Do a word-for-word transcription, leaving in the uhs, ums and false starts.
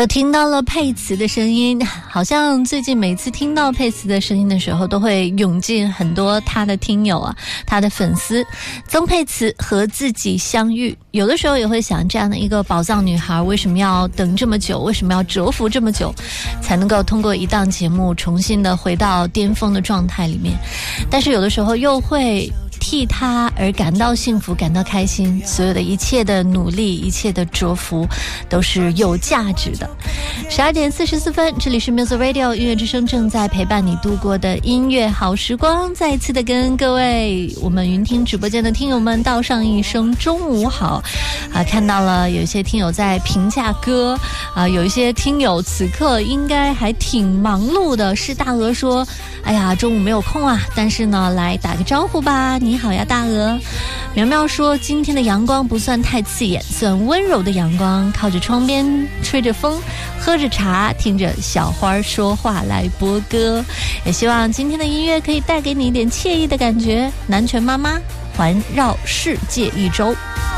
又听到了佩慈的声音，好像最近每次听到佩慈的声音的时候，都会涌进很多他的听友啊，他的粉丝。曾佩慈和自己相遇，有的时候也会想，这样的一个宝藏女孩，为什么要等这么久？为什么要蛰伏这么久，才能够通过一档节目重新的回到巅峰的状态里面？但是有的时候又会替他而感到幸福，感到开心，所有的一切的努力，一切的蛰伏都是有价值的。十二点四十四分，这里是 Music Radio 音乐之声，正在陪伴你度过的音乐好时光。再一次的跟各位我们云听直播间的听友们道上一声中午好啊！看到了有一些听友在评价歌啊，有一些听友此刻应该还挺忙碌的。是大鹅说，哎呀，中午没有空啊，但是呢来打个招呼吧。你好呀，大鹅。苗苗说，今天的阳光不算太刺眼，算温柔的阳光，靠着窗边吹着风，喝着茶，听着小花说话来播歌。也希望今天的音乐可以带给你一点惬意的感觉。南拳妈妈环绕世界一周。